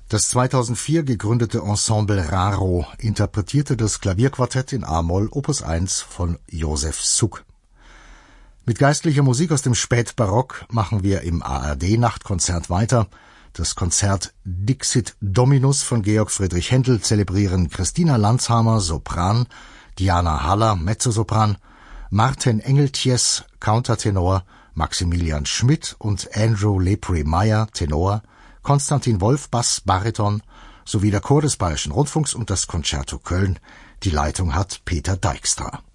Das 2004 gegründete Ensemble Raro interpretierte das Klavierquartett in A-Moll Opus 1 von Josef Suk. Mit geistlicher Musik aus dem Spätbarock machen wir im ARD-Nachtkonzert weiter. Das Konzert Dixit Dominus von Georg Friedrich Händel zelebrieren Christina Landshamer, Sopran, Diana Haller, Mezzosopran, Martin Engeltjes, Countertenor, Maximilian Schmidt und Andrew Lepre-Meyer, Tenor, Konstantin Wolf, Bass, Bariton, sowie der Chor des Bayerischen Rundfunks und das Concerto Köln. Die Leitung hat Peter Dijkstra.